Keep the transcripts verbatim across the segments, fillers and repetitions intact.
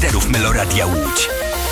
reporterów Meloradia Łódź.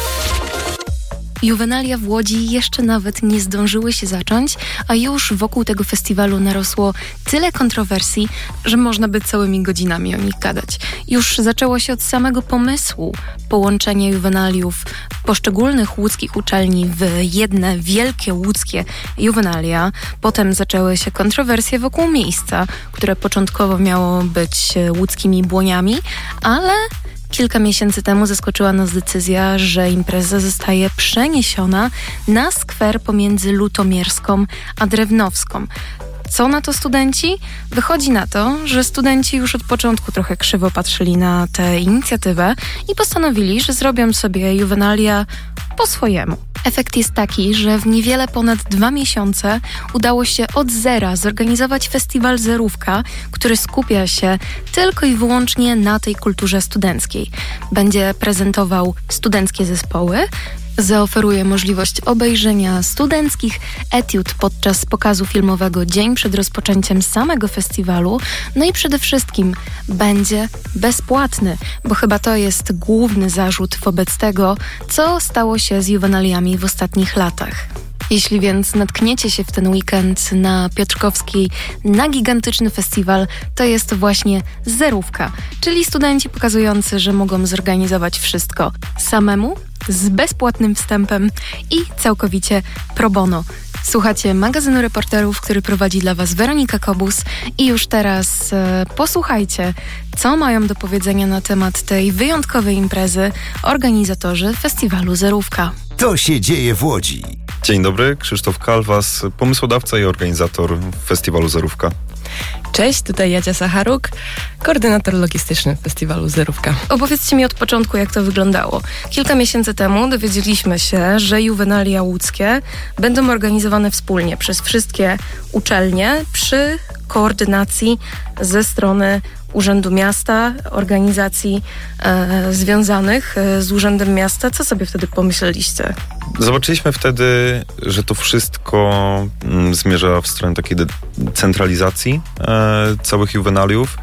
Juwenalia w Łodzi jeszcze nawet nie zdążyły się zacząć, a już wokół tego festiwalu narosło tyle kontrowersji, że można by całymi godzinami o nich gadać. Już zaczęło się od samego pomysłu połączenia juwenaliów poszczególnych łódzkich uczelni w jedne wielkie łódzkie juwenalia. Potem zaczęły się kontrowersje wokół miejsca, które początkowo miało być łódzkimi Błoniami, ale kilka miesięcy temu zaskoczyła nas decyzja, że impreza zostaje przeniesiona na skwer pomiędzy Lutomierską a Drewnowską. Co na to studenci? Wychodzi na to, że studenci już od początku trochę krzywo patrzyli na tę inicjatywę i postanowili, że zrobią sobie juwenalia po swojemu. Efekt jest taki, że w niewiele ponad dwa miesiące udało się od zera zorganizować festiwal Zerówka, który skupia się tylko i wyłącznie na tej kulturze studenckiej. Będzie prezentował studenckie zespoły, zaoferuje możliwość obejrzenia studenckich etiud podczas pokazu filmowego dzień przed rozpoczęciem samego festiwalu, no i przede wszystkim będzie bezpłatny, bo chyba to jest główny zarzut wobec tego, co stało się z juwenaliami w ostatnich latach. Jeśli więc natkniecie się w ten weekend na Piotrkowskiej na gigantyczny festiwal, to jest właśnie Zerówka, czyli studenci pokazujący, że mogą zorganizować wszystko samemu, z bezpłatnym wstępem i całkowicie pro bono. Słuchacie magazynu reporterów, który prowadzi dla Was Weronika Kobus i już teraz e, posłuchajcie, co mają do powiedzenia na temat tej wyjątkowej imprezy organizatorzy festiwalu Zerówka. To się dzieje w Łodzi. Dzień dobry, Krzysztof Kalwas, pomysłodawca i organizator festiwalu Zerówka. Cześć, tutaj Jadzia Sacharuk, koordynator logistyczny festiwalu Zerówka. Opowiedzcie mi od początku, jak to wyglądało. Kilka miesięcy temu dowiedzieliśmy się, że juwenalia łódzkie będą organizowane wspólnie przez wszystkie uczelnie przy koordynacji ze strony Urzędu Miasta, organizacji e, związanych e, z Urzędem Miasta. Co sobie wtedy pomyśleliście? Zobaczyliśmy wtedy, że to wszystko mm, zmierza w stronę takiej centralizacji e, całych juwenaliów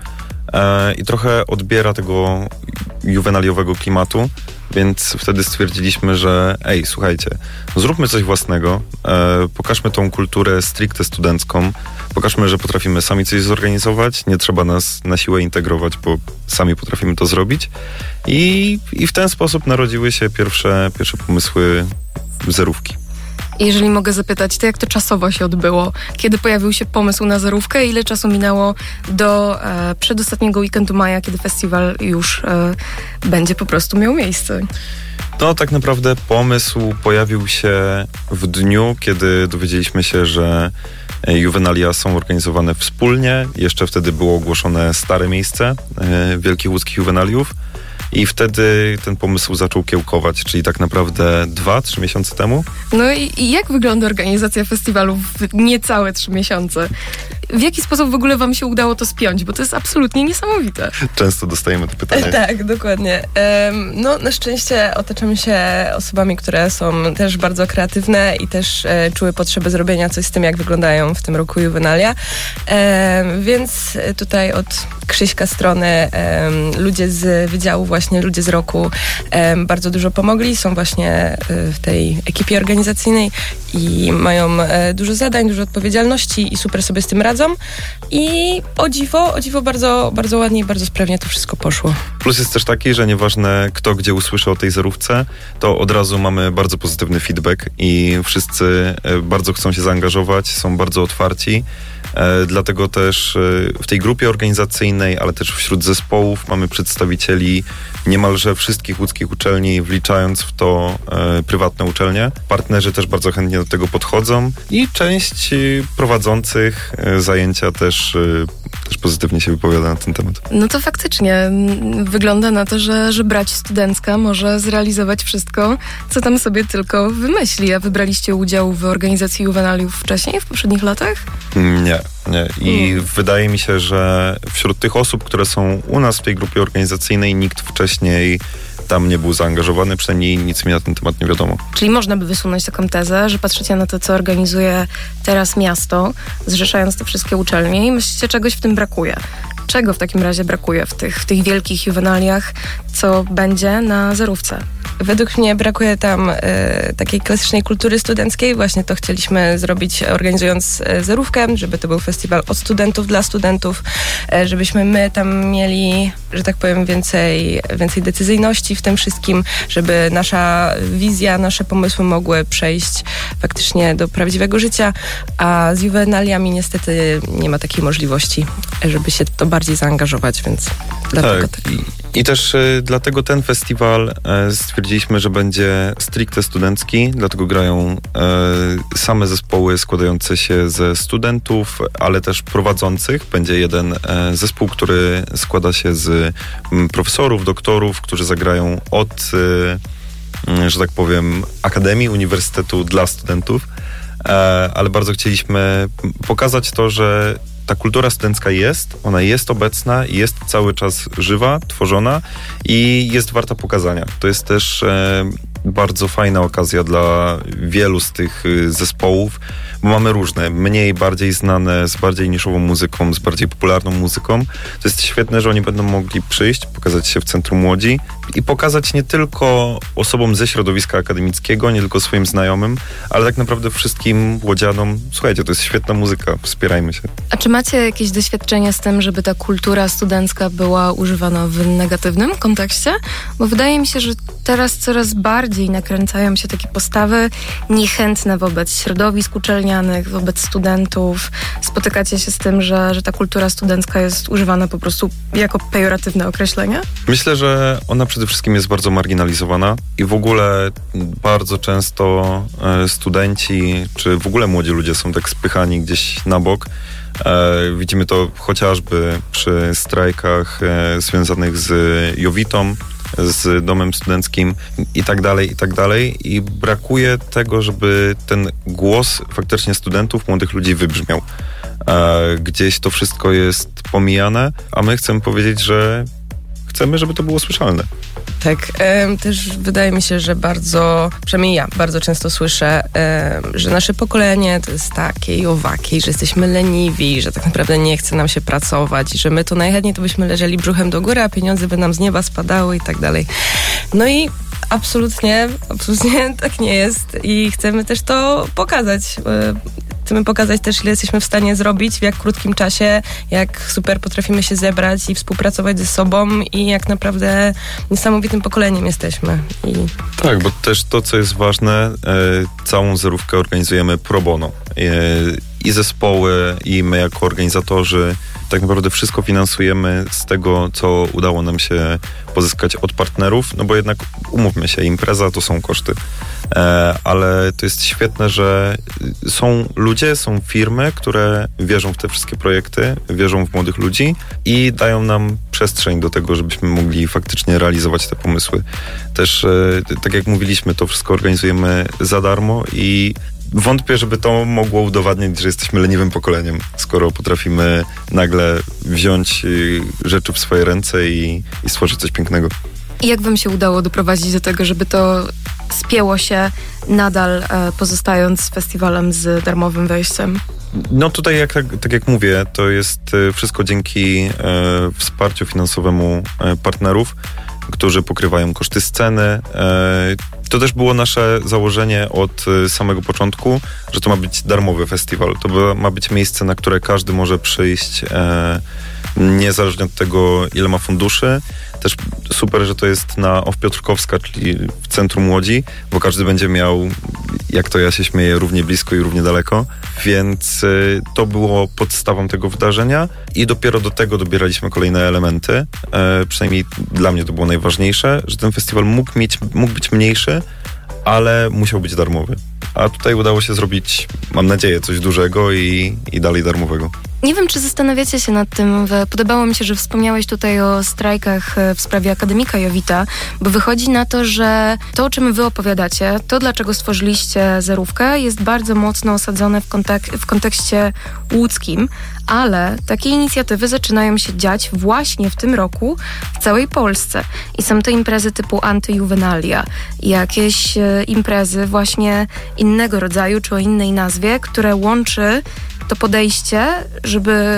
e, i trochę odbiera tego juwenaliowego klimatu, więc wtedy stwierdziliśmy, że ej, słuchajcie, zróbmy coś własnego, e, pokażmy tą kulturę stricte studencką, pokażmy, że potrafimy sami coś zorganizować, nie trzeba nas na siłę integrować, bo sami potrafimy to zrobić. I, i w ten sposób narodziły się pierwsze, pierwsze pomysły Zerówki. Jeżeli mogę zapytać, to jak to czasowo się odbyło? Kiedy pojawił się pomysł na Zerówkę? Ile czasu minęło do e, przedostatniego weekendu maja, kiedy festiwal już e, będzie po prostu miał miejsce? No tak naprawdę pomysł pojawił się w dniu, kiedy dowiedzieliśmy się, że juwenalia są organizowane wspólnie. Jeszcze wtedy było ogłoszone stare miejsce e, Wielkich Łódzkich Juwenaliów. I wtedy ten pomysł zaczął kiełkować, czyli tak naprawdę dwa, trzy miesiące temu. No i, i jak wygląda organizacja festiwalu w niecałe trzy miesiące? W jaki sposób w ogóle wam się udało to spiąć? Bo to jest absolutnie niesamowite. Często dostajemy to pytanie. Tak, dokładnie. No na szczęście otaczamy się osobami, które są też bardzo kreatywne i też e, czuły potrzebę zrobienia coś z tym, jak wyglądają w tym roku juwenalia. E, więc tutaj od Krzyśka strony e, ludzie z wydziału właśnie, ludzie z roku e, bardzo dużo pomogli. Są właśnie e, w tej ekipie organizacyjnej i mają e, dużo zadań, dużo odpowiedzialności i super sobie z tym radzą. I o dziwo, o dziwo bardzo, bardzo ładnie i bardzo sprawnie to wszystko poszło. Plus jest też taki, że nieważne kto gdzie usłyszy o tej Zerówce, to od razu mamy bardzo pozytywny feedback i wszyscy bardzo chcą się zaangażować, są bardzo otwarci. E, dlatego też e, w tej grupie organizacyjnej, ale też wśród zespołów mamy przedstawicieli niemalże wszystkich łódzkich uczelni, wliczając w to e, prywatne uczelnie. Partnerzy też bardzo chętnie do tego podchodzą i część e, prowadzących e, zajęcia też, e, też pozytywnie się wypowiada na ten temat. No to faktycznie wygląda na to, że, że brać studencka może zrealizować wszystko, co tam sobie tylko wymyśli. A wybraliście udział w organizacji juwenaliów wcześniej, w poprzednich latach? Nie, nie. I hmm. wydaje mi się, że wśród tych osób, które są u nas w tej grupie organizacyjnej, nikt wcześniej tam nie był zaangażowany, przynajmniej nic mi na ten temat nie wiadomo. Czyli można by wysunąć taką tezę, że patrzycie na to, co organizuje teraz miasto, zrzeszając te wszystkie uczelnie i myślicie, czegoś w tym brakuje. Czego w takim razie brakuje w tych, w tych wielkich juwenaliach, co będzie na zerówce? Według mnie brakuje tam e, takiej klasycznej kultury studenckiej. Właśnie to chcieliśmy zrobić, organizując e, zerówkę, żeby to był festiwal od studentów dla studentów, e, żebyśmy my tam mieli, że tak powiem, więcej, więcej decyzyjności w tym wszystkim, żeby nasza wizja, nasze pomysły mogły przejść faktycznie do prawdziwego życia, a z juwenaliami niestety nie ma takiej możliwości, żeby się to bardziej zaangażować, więc dlatego tak. tak. I, I też y, dlatego ten festiwal y, stwierdziliśmy, że będzie stricte studencki, dlatego grają y, same zespoły składające się ze studentów, ale też prowadzących. Będzie jeden y, zespół, który składa się z y, profesorów, doktorów, którzy zagrają od, y, y, że tak powiem, akademii, uniwersytetu dla studentów, y, ale bardzo chcieliśmy pokazać to, że ta kultura studencka jest, ona jest obecna, jest cały czas żywa, tworzona i jest warta pokazania. To jest też e, bardzo fajna okazja dla wielu z tych y, zespołów, bo mamy różne, mniej, bardziej znane, z bardziej niszową muzyką, z bardziej popularną muzyką. To jest świetne, że oni będą mogli przyjść, pokazać się w Centrum Łodzi i pokazać nie tylko osobom ze środowiska akademickiego, nie tylko swoim znajomym, ale tak naprawdę wszystkim łodzianom. Słuchajcie, to jest świetna muzyka, wspierajmy się. A czy macie jakieś doświadczenia z tym, żeby ta kultura studencka była używana w negatywnym kontekście? Bo wydaje mi się, że teraz coraz bardziej nakręcają się takie postawy niechętne wobec środowisk uczelnianych, wobec studentów. Spotykacie się z tym, że, że ta kultura studencka jest używana po prostu jako pejoratywne określenie? Myślę, że ona przede wszystkim jest bardzo marginalizowana i w ogóle bardzo często e, studenci, czy w ogóle młodzi ludzie są tak spychani gdzieś na bok. E, widzimy to chociażby przy strajkach e, związanych z Jowitą, z domem studenckim i tak dalej, i tak dalej. I brakuje tego, żeby ten głos faktycznie studentów, młodych ludzi wybrzmiał. E, gdzieś to wszystko jest pomijane, a my chcemy powiedzieć, że chcemy, żeby to było słyszalne. Tak, e, też wydaje mi się, że bardzo, przynajmniej ja bardzo często słyszę, e, że nasze pokolenie to jest takie i owakie, że jesteśmy leniwi, że tak naprawdę nie chce nam się pracować, że my to najchętniej to byśmy leżeli brzuchem do góry, a pieniądze by nam z nieba spadały i tak dalej. No i absolutnie, absolutnie tak nie jest i chcemy też to pokazać. E, Chcemy pokazać też, ile jesteśmy w stanie zrobić, w jak krótkim czasie, jak super potrafimy się zebrać i współpracować ze sobą i jak naprawdę niesamowitym pokoleniem jesteśmy. I... Tak, bo też to, co jest ważne, e, całą zerówkę organizujemy pro bono. E, I zespoły, i my jako organizatorzy tak naprawdę wszystko finansujemy z tego, co udało nam się pozyskać od partnerów, no bo jednak umówmy się, impreza to są koszty. E, ale to jest świetne, że są ludzie, są firmy, które wierzą w te wszystkie projekty, wierzą w młodych ludzi i dają nam przestrzeń do tego, żebyśmy mogli faktycznie realizować te pomysły. Też, e, tak jak mówiliśmy, to wszystko organizujemy za darmo i wątpię, żeby to mogło udowadniać, że jesteśmy leniwym pokoleniem, skoro potrafimy nagle wziąć rzeczy w swoje ręce i, i stworzyć coś pięknego. I jak wam się udało doprowadzić do tego, żeby to spięło się nadal e, pozostając festiwalem z darmowym wejściem? No tutaj, jak, tak, tak jak mówię, to jest wszystko dzięki e, wsparciu finansowemu e, partnerów, którzy pokrywają koszty sceny. E, to też było nasze założenie od samego początku, że to ma być darmowy festiwal. To ma być miejsce, na które każdy może przyjść, e, niezależnie od tego, ile ma funduszy. Też super, że to jest na Off Piotrkowska, czyli w centrum Łodzi, bo każdy będzie miał, jak to ja się śmieję, równie blisko i równie daleko. Więc y, to było podstawą tego wydarzenia i dopiero do tego dobieraliśmy kolejne elementy. E, przynajmniej dla mnie to było najważniejsze, że ten festiwal mógł mieć, mógł być mniejszy, ale musiał być darmowy. A tutaj udało się zrobić, mam nadzieję, coś dużego i, i dalej darmowego. Nie wiem, czy zastanawiacie się nad tym. Podobało mi się, że wspomniałeś tutaj o strajkach w sprawie akademika Jowita, bo wychodzi na to, że to, o czym wy opowiadacie, to, dlaczego stworzyliście zerówkę, jest bardzo mocno osadzone w, kontek- w kontekście łódzkim, ale takie inicjatywy zaczynają się dziać właśnie w tym roku w całej Polsce. I są to imprezy typu antyjuwenalia, jakieś e, imprezy właśnie innego rodzaju, czy o innej nazwie, które łączy to podejście, żeby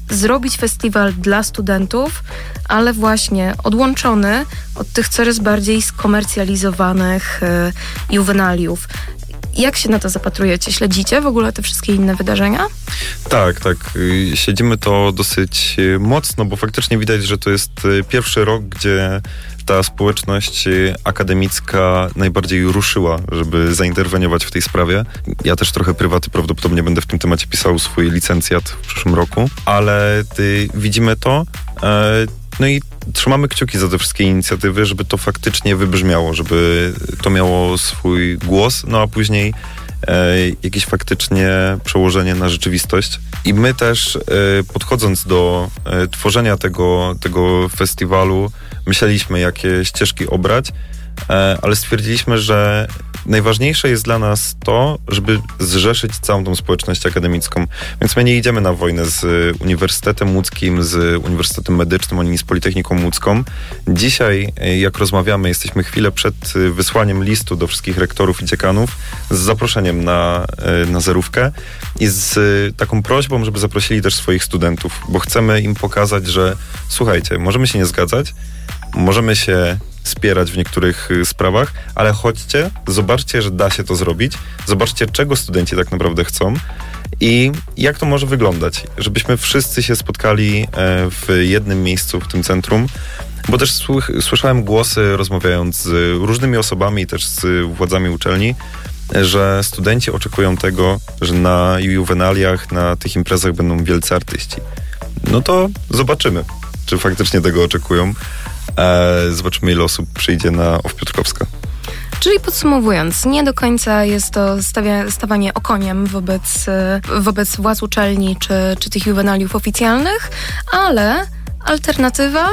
zrobić festiwal dla studentów, ale właśnie odłączony od tych coraz bardziej skomercjalizowanych y, juwenaliów. Jak się na to zapatrujecie? Śledzicie w ogóle te wszystkie inne wydarzenia? Tak, tak. Śledzimy to dosyć mocno, bo faktycznie widać, że to jest pierwszy rok, gdzie ta społeczność akademicka najbardziej ruszyła, żeby zainterweniować w tej sprawie. Ja też trochę prywaty prawdopodobnie będę w tym temacie pisał swój licencjat w przyszłym roku, ale ty, widzimy to. E, no i trzymamy kciuki za te wszystkie inicjatywy, żeby to faktycznie wybrzmiało, żeby to miało swój głos, no a później e, jakieś faktycznie przełożenie na rzeczywistość. I my też e, podchodząc do e, tworzenia tego, tego festiwalu, myśleliśmy, jakie ścieżki obrać, e, ale stwierdziliśmy, że najważniejsze jest dla nas to, żeby zrzeszyć całą tą społeczność akademicką. Więc my nie idziemy na wojnę z Uniwersytetem Łódzkim, z Uniwersytetem Medycznym, ani z Politechniką Łódzką. Dzisiaj, jak rozmawiamy, jesteśmy chwilę przed wysłaniem listu do wszystkich rektorów i dziekanów z zaproszeniem na, na zerówkę i z taką prośbą, żeby zaprosili też swoich studentów, bo chcemy im pokazać, że słuchajcie, możemy się nie zgadzać, możemy się wspierać w niektórych sprawach, ale chodźcie, zobaczcie, że da się to zrobić, zobaczcie, czego studenci tak naprawdę chcą i jak to może wyglądać, żebyśmy wszyscy się spotkali w jednym miejscu, w tym centrum, bo też słyszałem głosy, rozmawiając z różnymi osobami, też z władzami uczelni, że studenci oczekują tego, że na juwenaliach, na tych imprezach będą wielcy artyści. No to zobaczymy, czy faktycznie tego oczekują. Zobaczymy, ile osób przyjdzie na O W Piotrkowska. Czyli podsumowując, nie do końca jest to stawia, stawanie okoniem wobec, wobec władz uczelni czy, czy tych juwenaliów oficjalnych, ale alternatywa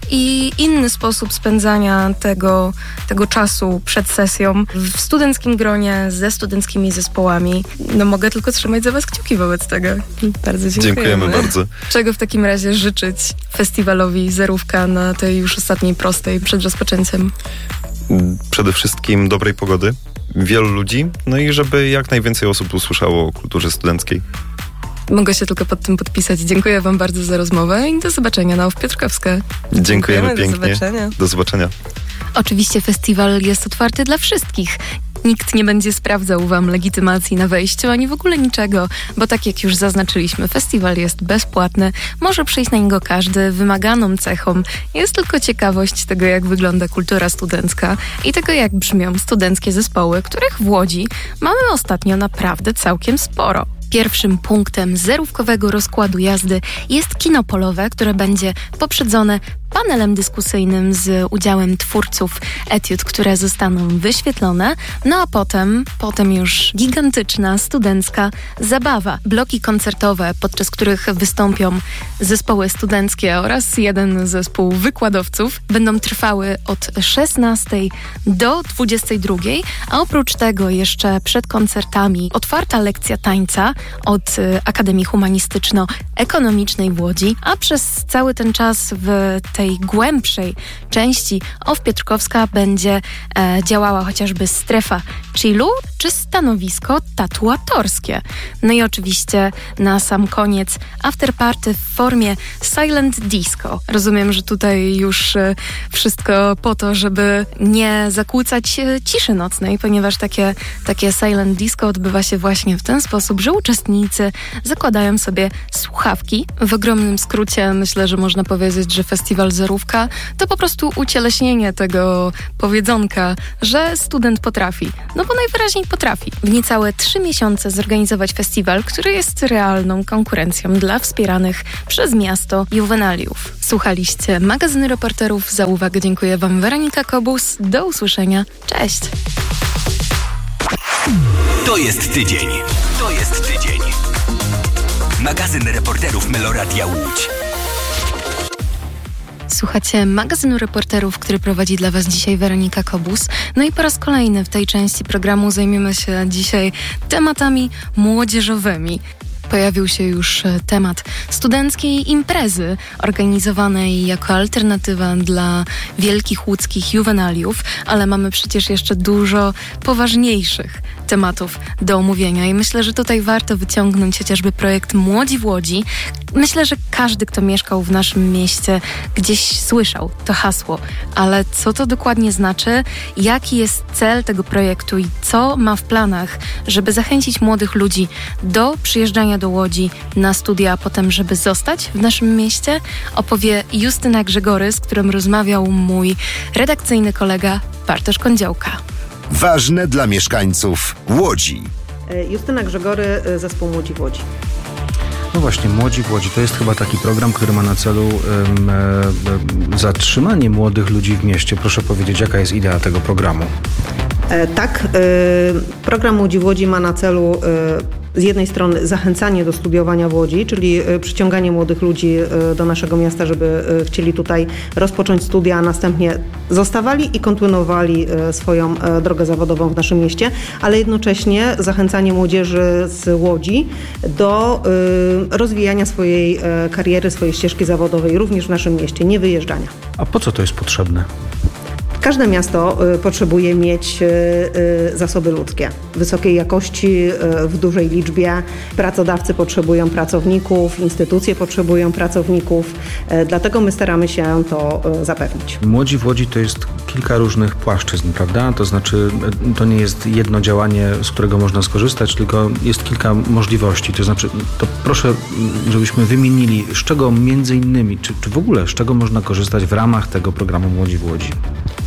i inny sposób spędzania tego, tego czasu przed sesją w studenckim gronie, ze studenckimi zespołami. No mogę tylko trzymać za was kciuki wobec tego. Bardzo dziękujemy. Dziękujemy bardzo. Czego w takim razie życzyć festiwalowi Zerówka na tej już ostatniej prostej przed rozpoczęciem? Przede wszystkim dobrej pogody, wielu ludzi, no i żeby jak najwięcej osób usłyszało o kulturze studenckiej. Mogę się tylko pod tym podpisać. Dziękuję wam bardzo za rozmowę i do zobaczenia na O W Piotrkowska. Dziękujemy, Dziękujemy pięknie. Do zobaczenia. Do zobaczenia. Oczywiście festiwal jest otwarty dla wszystkich. Nikt nie będzie sprawdzał wam legitymacji na wejściu, ani w ogóle niczego, bo tak jak już zaznaczyliśmy, festiwal jest bezpłatny, może przyjść na niego każdy. Wymaganą cechą jest tylko ciekawość tego, jak wygląda kultura studencka i tego, jak brzmią studenckie zespoły, których w Łodzi mamy ostatnio naprawdę całkiem sporo. Pierwszym punktem zerówkowego rozkładu jazdy jest kino polowe, które będzie poprzedzone panelem dyskusyjnym z udziałem twórców etiud, które zostaną wyświetlone, no a potem, potem już gigantyczna studencka zabawa. Bloki koncertowe, podczas których wystąpią zespoły studenckie oraz jeden zespół wykładowców, będą trwały od szesnastej do dwudziestej drugiej, a oprócz tego jeszcze przed koncertami otwarta lekcja tańca od Akademii Humanistyczno-Ekonomicznej w Łodzi, a przez cały ten czas w tej głębszej części O W Piotrkowska będzie e, działała chociażby strefa chillu czy stanowisko tatuatorskie. No i oczywiście na sam koniec afterparty w formie silent disco. Rozumiem, że tutaj już e, wszystko po to, żeby nie zakłócać e, ciszy nocnej, ponieważ takie, takie silent disco odbywa się właśnie w ten sposób, że uczestnicy zakładają sobie słuchawki. W ogromnym skrócie myślę, że można powiedzieć, że festiwal Zerówka to po prostu ucieleśnienie tego powiedzonka, że student potrafi. No bo najwyraźniej potrafi. W niecałe trzy miesiące zorganizować festiwal, który jest realną konkurencją dla wspieranych przez miasto juwenaliów. Słuchaliście magazynu reporterów. Za uwagę dziękuję wam Weronika Kobus. Do usłyszenia. Cześć! To jest tydzień. To jest tydzień. Magazyn reporterów Meloradia Łódź. Słuchacie magazynu reporterów, który prowadzi dla was dzisiaj Weronika Kobus. No i po raz kolejny w tej części programu zajmiemy się dzisiaj tematami młodzieżowymi. Pojawił się już temat studenckiej imprezy organizowanej jako alternatywa dla wielkich łódzkich juwenaliów, ale mamy przecież jeszcze dużo poważniejszych tematów do omówienia i myślę, że tutaj warto wyciągnąć chociażby projekt Młodzi w Łodzi, Myślę, że każdy, kto mieszkał w naszym mieście, gdzieś słyszał to hasło, ale co to dokładnie znaczy, jaki jest cel tego projektu i co ma w planach, żeby zachęcić młodych ludzi do przyjeżdżania do Łodzi na studia, a potem, żeby zostać w naszym mieście, opowie Justyna Grzegory, z którym rozmawiał mój redakcyjny kolega Bartosz Kądziołka. Ważne dla mieszkańców Łodzi. Justyna Grzegory, zespół Młodzi w Łodzi. No właśnie, Młodzi w Łodzi to jest chyba taki program, który ma na celu um, e, zatrzymanie młodych ludzi w mieście. Proszę powiedzieć, jaka jest idea tego programu? E, tak, e, program Młodzi w Łodzi ma na celu e, z jednej strony zachęcanie do studiowania w Łodzi, czyli e, przyciąganie młodych ludzi e, do naszego miasta, żeby e, chcieli tutaj rozpocząć studia, a następnie zostawali i kontynuowali e, swoją e, drogę zawodową w naszym mieście, ale jednocześnie zachęcanie młodzieży z Łodzi do e, rozwijania swojej e, kariery, swojej ścieżki zawodowej również w naszym mieście, nie wyjeżdżania. A po co to jest potrzebne? Każde miasto y, potrzebuje mieć y, y, zasoby ludzkie wysokiej jakości, y, w dużej liczbie. Pracodawcy potrzebują pracowników, instytucje potrzebują pracowników, y, dlatego my staramy się to y, zapewnić. Młodzi w Łodzi to jest kilka różnych płaszczyzn, prawda? To znaczy to nie jest jedno działanie, z którego można skorzystać, tylko jest kilka możliwości. To znaczy, to proszę, żebyśmy wymienili, z czego między innymi, czy, czy w ogóle z czego można korzystać w ramach tego programu Młodzi w Łodzi.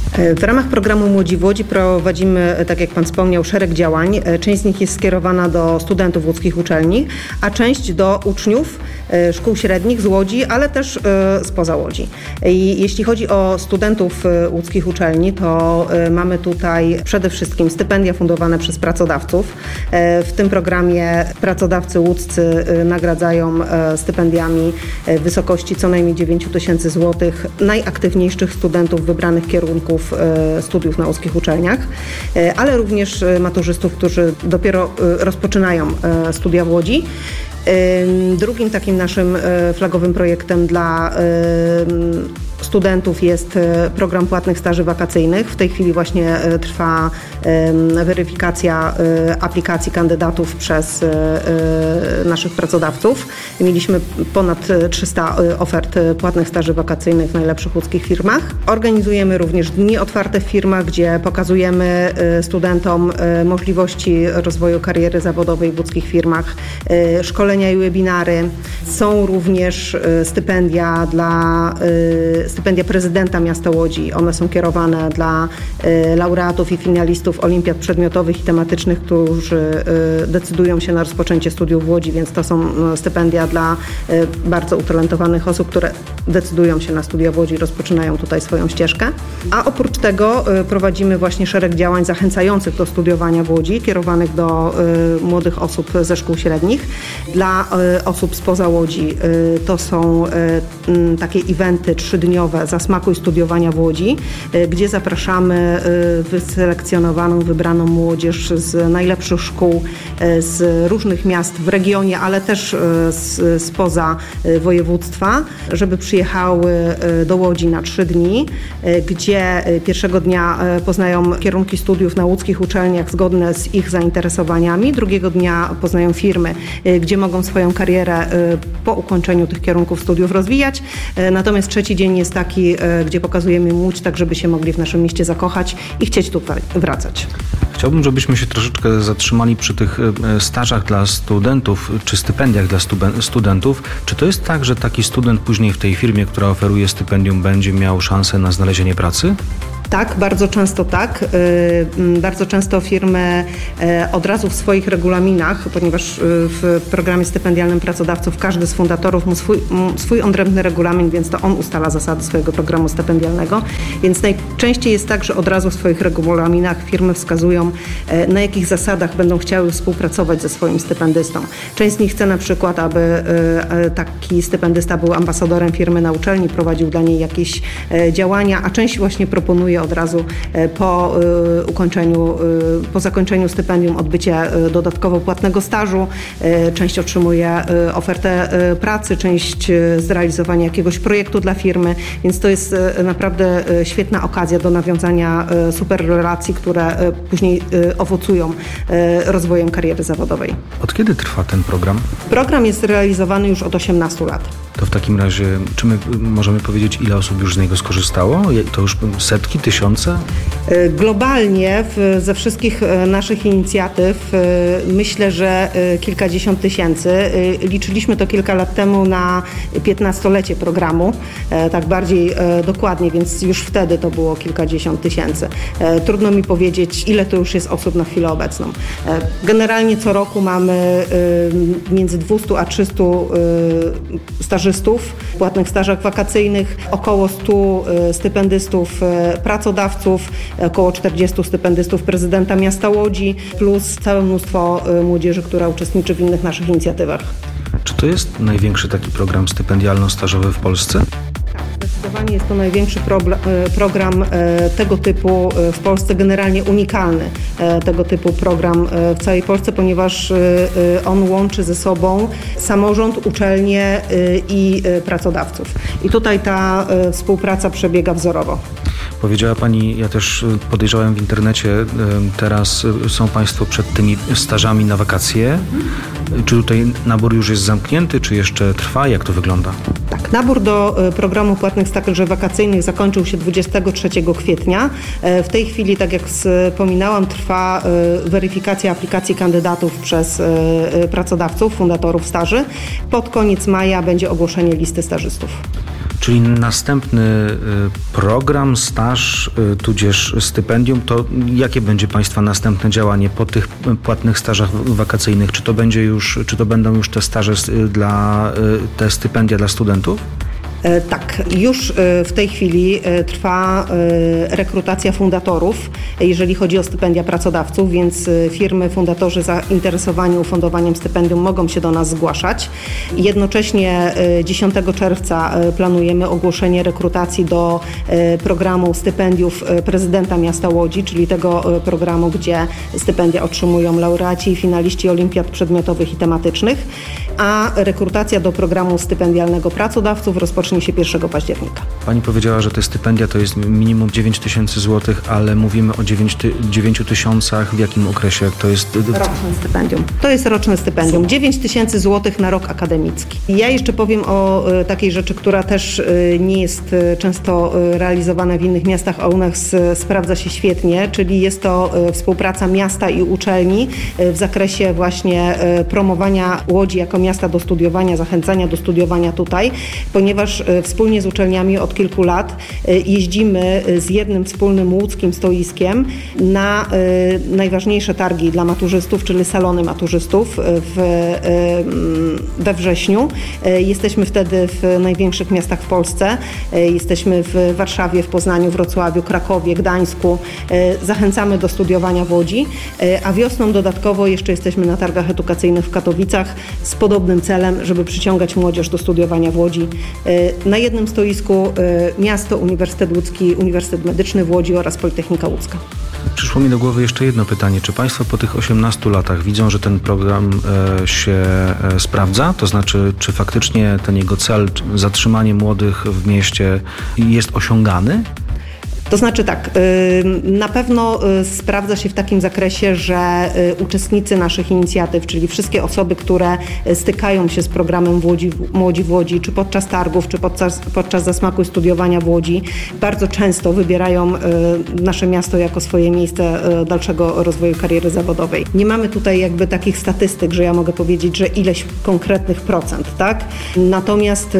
W ramach programu Młodzi w Łodzi prowadzimy, tak jak Pan wspomniał, szereg działań. Część z nich jest skierowana do studentów łódzkich uczelni, a część do uczniów szkół średnich z Łodzi, ale też spoza Łodzi. I jeśli chodzi o studentów łódzkich uczelni, to mamy tutaj przede wszystkim stypendia fundowane przez pracodawców. W tym programie pracodawcy łódzcy nagradzają stypendiami w wysokości co najmniej dziewięć tysięcy złotych najaktywniejszych studentów wybranych kierunków studiów na łódzkich uczelniach, ale również maturzystów, którzy dopiero rozpoczynają studia w Łodzi. Drugim takim naszym flagowym projektem dla studentów jest program płatnych staży wakacyjnych. W tej chwili właśnie trwa weryfikacja aplikacji kandydatów przez naszych pracodawców. Mieliśmy ponad trzysta ofert płatnych staży wakacyjnych w najlepszych łódzkich firmach. Organizujemy również dni otwarte w firmach, gdzie pokazujemy studentom możliwości rozwoju kariery zawodowej w łódzkich firmach, szkolenia i webinary. Są również stypendia dla stypendia prezydenta miasta Łodzi. One są kierowane dla y, laureatów i finalistów olimpiad przedmiotowych i tematycznych, którzy y, decydują się na rozpoczęcie studiów w Łodzi, więc to są y, stypendia dla y, bardzo utalentowanych osób, które decydują się na studia w Łodzi i rozpoczynają tutaj swoją ścieżkę. A oprócz tego y, prowadzimy właśnie szereg działań zachęcających do studiowania w Łodzi, kierowanych do y, młodych osób ze szkół średnich. Dla y, osób spoza Łodzi y, to są y, y, takie eventy trzydniowe Zasmakuj studiowania w Łodzi, gdzie zapraszamy wyselekcjonowaną, wybraną młodzież z najlepszych szkół z różnych miast w regionie, ale też z, spoza województwa, żeby przyjechały do Łodzi na trzy dni, gdzie pierwszego dnia poznają kierunki studiów na łódzkich uczelniach zgodne z ich zainteresowaniami, drugiego dnia poznają firmy, gdzie mogą swoją karierę po ukończeniu tych kierunków studiów rozwijać. Natomiast trzeci dzień jest taki, gdzie pokazujemy im Łódź, tak żeby się mogli w naszym mieście zakochać i chcieć tu wracać. Chciałbym, żebyśmy się troszeczkę zatrzymali przy tych stażach dla studentów, czy stypendiach dla studentów. Czy to jest tak, że taki student później w tej firmie, która oferuje stypendium, będzie miał szansę na znalezienie pracy? Tak, bardzo często tak. Bardzo często firmy od razu w swoich regulaminach, ponieważ w programie stypendialnym pracodawców każdy z fundatorów ma swój, swój odrębny regulamin, więc to on ustala zasady swojego programu stypendialnego. Więc najczęściej jest tak, że od razu w swoich regulaminach firmy wskazują, na jakich zasadach będą chciały współpracować ze swoim stypendystą. Część z nich chce na przykład, aby taki stypendysta był ambasadorem firmy na uczelni, prowadził dla niej jakieś działania, a część właśnie proponuje otrzymuje od razu po ukończeniu, po zakończeniu stypendium odbycie dodatkowo płatnego stażu. Część otrzymuje ofertę pracy, część zrealizowania jakiegoś projektu dla firmy, więc to jest naprawdę świetna okazja do nawiązania super relacji, które później owocują rozwojem kariery zawodowej. Od kiedy trwa ten program? Program jest realizowany już od osiemnastu lat. To w takim razie, czy my możemy powiedzieć, ile osób już z niego skorzystało? To już setki, tysiące? Globalnie w, ze wszystkich naszych inicjatyw myślę, że kilkadziesiąt tysięcy. Liczyliśmy to kilka lat temu na piętnastolecie programu, tak bardziej dokładnie, więc już wtedy to było kilkadziesiąt tysięcy. Trudno mi powiedzieć, ile to już jest osób na chwilę obecną. Generalnie co roku mamy między dwieście a trzysta stażystów w płatnych stażach wakacyjnych, około stu stypendystów pracodawców, około czterdziestu stypendystów prezydenta miasta Łodzi, plus całe mnóstwo młodzieży, która uczestniczy w innych naszych inicjatywach. Czy to jest największy taki program stypendialno-stażowy w Polsce? Zdecydowanie jest to największy program tego typu w Polsce, generalnie unikalny tego typu program w całej Polsce, ponieważ on łączy ze sobą samorząd, uczelnie i pracodawców. I tutaj ta współpraca przebiega wzorowo. Powiedziała Pani, ja też podejrzewałem w internecie, teraz są Państwo przed tymi stażami na wakacje. Czy tutaj nabór już jest zamknięty, czy jeszcze trwa? Jak to wygląda? Tak, nabór do programu płatnych staży wakacyjnych zakończył się dwudziestego trzeciego kwietnia. W tej chwili, tak jak wspominałam, trwa weryfikacja aplikacji kandydatów przez pracodawców, fundatorów staży. Pod koniec maja będzie ogłoszenie listy stażystów. Czyli następny program, staż, tudzież stypendium, to jakie będzie Państwa następne działanie po tych płatnych stażach wakacyjnych? Czy to będzie już, czy to będą już te staże dla, te stypendia dla studentów? Tak, już w tej chwili trwa rekrutacja fundatorów, jeżeli chodzi o stypendia pracodawców, więc firmy, fundatorzy zainteresowani ufundowaniem stypendium mogą się do nas zgłaszać. Jednocześnie dziesiątego czerwca planujemy ogłoszenie rekrutacji do programu stypendiów prezydenta miasta Łodzi, czyli tego programu, gdzie stypendia otrzymują laureaci i finaliści olimpiad przedmiotowych i tematycznych, a rekrutacja do programu stypendialnego pracodawców rozpocznie się pierwszego października. Pani powiedziała, że te stypendia to jest minimum dziewięć tysięcy złotych, ale mówimy o dziewięciu tysiącach w jakim okresie? Jak to jest? Roczne stypendium. To jest roczne stypendium. dziewięć tysięcy złotych na rok akademicki. Ja jeszcze powiem o y, takiej rzeczy, która też y, nie jest y, często y, realizowana w innych miastach, a u nas y, sprawdza się świetnie, czyli jest to y, współpraca miasta i uczelni y, w zakresie właśnie y, promowania Łodzi jako miasta do studiowania, zachęcania do studiowania tutaj, ponieważ wspólnie z uczelniami od kilku lat jeździmy z jednym wspólnym łódzkim stoiskiem na najważniejsze targi dla maturzystów, czyli salony maturzystów w, we wrześniu. Jesteśmy wtedy w największych miastach w Polsce. Jesteśmy w Warszawie, w Poznaniu, Wrocławiu, Krakowie, Gdańsku. Zachęcamy do studiowania w Łodzi, a wiosną dodatkowo jeszcze jesteśmy na targach edukacyjnych w Katowicach z podobnym celem, żeby przyciągać młodzież do studiowania w Łodzi. Na jednym stoisku miasto, Uniwersytet Łódzki, Uniwersytet Medyczny w Łodzi oraz Politechnika Łódzka. Przyszło mi do głowy jeszcze jedno pytanie. Czy Państwo po tych osiemnastu latach widzą, że ten program się sprawdza? To znaczy, czy faktycznie ten jego cel, zatrzymanie młodych w mieście jest osiągany? To znaczy tak, na pewno sprawdza się w takim zakresie, że uczestnicy naszych inicjatyw, czyli wszystkie osoby, które stykają się z programem w Łodzi, Młodzi w Łodzi, czy podczas targów, czy podczas, podczas zasmaku studiowania w Łodzi, bardzo często wybierają nasze miasto jako swoje miejsce dalszego rozwoju kariery zawodowej. Nie mamy tutaj jakby takich statystyk, że ja mogę powiedzieć, że ileś konkretnych procent, tak? Natomiast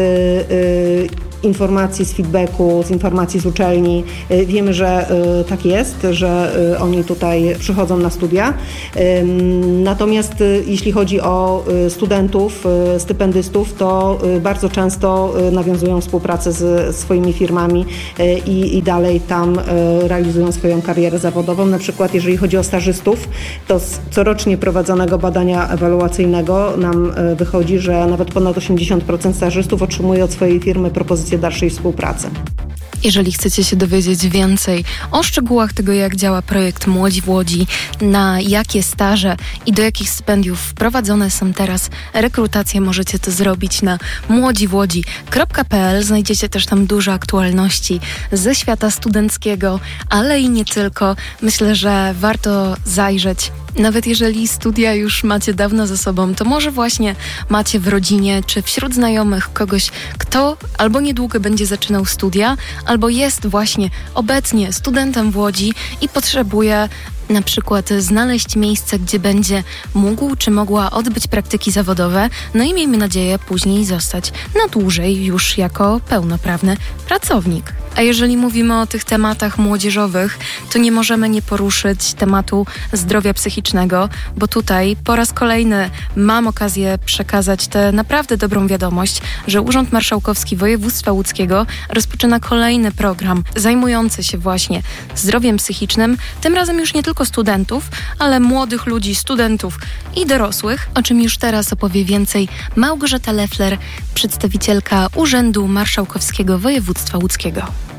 z informacji z feedbacku, z informacji z uczelni. Wiemy, że tak jest, że oni tutaj przychodzą na studia. Natomiast jeśli chodzi o studentów, stypendystów, to bardzo często nawiązują współpracę z swoimi firmami i, i dalej tam realizują swoją karierę zawodową. Na przykład jeżeli chodzi o stażystów, to z corocznie prowadzonego badania ewaluacyjnego nam wychodzi, że nawet ponad osiemdziesiąt procent stażystów otrzymuje od swojej firmy propozycję dalszej współpracy. Jeżeli chcecie się dowiedzieć więcej o szczegółach tego, jak działa projekt Młodzi w Łodzi, na jakie staże i do jakich stypendiów wprowadzone są teraz rekrutacje, możecie to zrobić na młodziwłodzi kropka p l. Znajdziecie też tam dużo aktualności ze świata studenckiego, ale i nie tylko. Myślę, że warto zajrzeć. Nawet jeżeli studia już macie dawno za sobą, to może właśnie macie w rodzinie czy wśród znajomych kogoś, kto albo niedługo będzie zaczynał studia, albo jest właśnie obecnie studentem w Łodzi i potrzebuje na przykład znaleźć miejsce, gdzie będzie mógł czy mogła odbyć praktyki zawodowe, no i miejmy nadzieję później zostać na dłużej już jako pełnoprawny pracownik. A jeżeli mówimy o tych tematach młodzieżowych, to nie możemy nie poruszyć tematu zdrowia psychicznego, bo tutaj po raz kolejny mam okazję przekazać tę naprawdę dobrą wiadomość, że Urząd Marszałkowski Województwa Łódzkiego rozpoczyna kolejny program zajmujący się właśnie zdrowiem psychicznym, tym razem już nie tylko studentów, ale młodych ludzi, studentów i dorosłych, o czym już teraz opowie więcej Małgorzata Leffler, przedstawicielka Urzędu Marszałkowskiego Województwa Łódzkiego.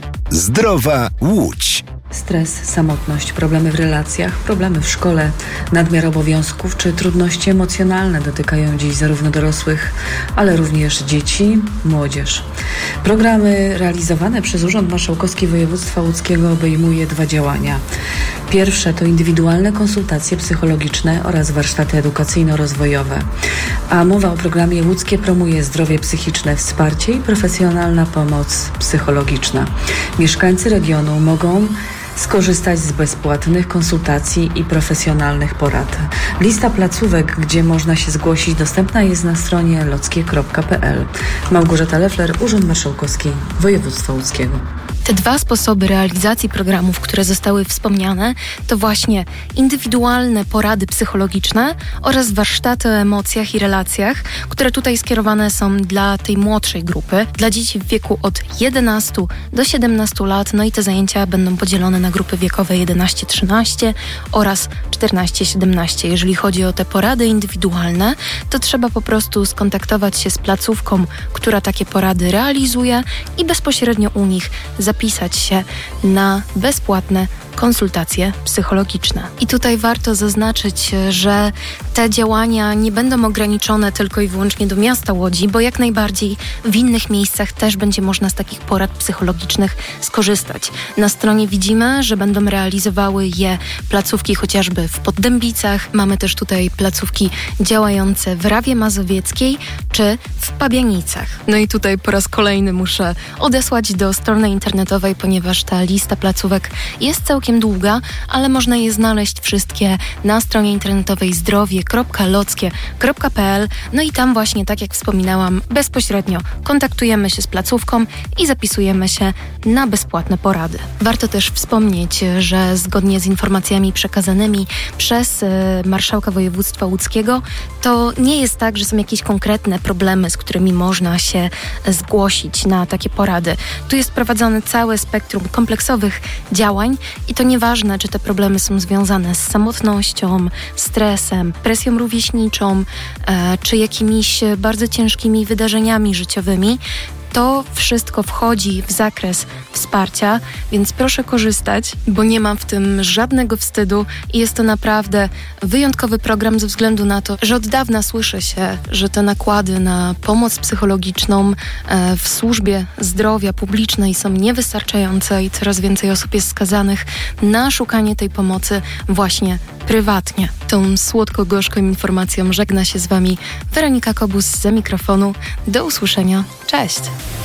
Zdrowa Łódź. Stres, samotność, problemy w relacjach, problemy w szkole, nadmiar obowiązków czy trudności emocjonalne dotykają dziś zarówno dorosłych, ale również dzieci, młodzież. Programy realizowane przez Urząd Marszałkowski Województwa Łódzkiego obejmuje dwa działania. Pierwsze to indywidualne konsultacje psychologiczne oraz warsztaty edukacyjno-rozwojowe. A mowa o programie Łódzkie promuje zdrowie psychiczne, wsparcie i profesjonalna pomoc psychologiczna. Mieszkańcy regionu mogą skorzystać z bezpłatnych konsultacji i profesjonalnych porad. Lista placówek, gdzie można się zgłosić, dostępna jest na stronie lockie kropka p l. Małgorzata Leffler, Urząd Marszałkowski Województwa Łódzkiego. Te dwa sposoby realizacji programów, które zostały wspomniane, to właśnie indywidualne porady psychologiczne oraz warsztaty o emocjach i relacjach, które tutaj skierowane są dla tej młodszej grupy, dla dzieci w wieku od jedenastu do siedemnastu lat, no i te zajęcia będą podzielone na grupy wiekowe jedenaście trzynaście oraz czternaście siedemnaście. Jeżeli chodzi o te porady indywidualne, to trzeba po prostu skontaktować się z placówką, która takie porady realizuje i bezpośrednio u nich zapisać się na bezpłatne konsultacje psychologiczne. I tutaj warto zaznaczyć, że te działania nie będą ograniczone tylko i wyłącznie do miasta Łodzi, bo jak najbardziej w innych miejscach też będzie można z takich porad psychologicznych skorzystać. Na stronie widzimy, że będą realizowały je placówki chociażby w Poddębicach. Mamy też tutaj placówki działające w Rawie Mazowieckiej czy w Pabianicach. No i tutaj po raz kolejny muszę odesłać do strony internetowej, ponieważ ta lista placówek jest całkiem długa, ale można je znaleźć wszystkie na stronie internetowej zdrowie kropka lockie kropka p l. No i tam właśnie, tak jak wspominałam, bezpośrednio kontaktujemy się z placówką i zapisujemy się na bezpłatne porady. Warto też wspomnieć, że zgodnie z informacjami przekazanymi przez y, marszałka województwa łódzkiego, to nie jest tak, że są jakieś konkretne problemy, z którymi można się zgłosić na takie porady. Tu jest prowadzone całe spektrum kompleksowych działań i to nieważne, czy te problemy są związane z samotnością, stresem, presją rówieśniczą, e, czy jakimiś bardzo ciężkimi wydarzeniami życiowymi. To wszystko wchodzi w zakres wsparcia, więc proszę korzystać, bo nie ma w tym żadnego wstydu i jest to naprawdę wyjątkowy program ze względu na to, że od dawna słyszy się, że te nakłady na pomoc psychologiczną e, w służbie zdrowia publicznej są niewystarczające i coraz więcej osób jest skazanych na szukanie tej pomocy właśnie prywatnie. Tą słodko-gorzką informacją żegna się z Wami Weronika Kobus za mikrofonu. Do usłyszenia. Cześć!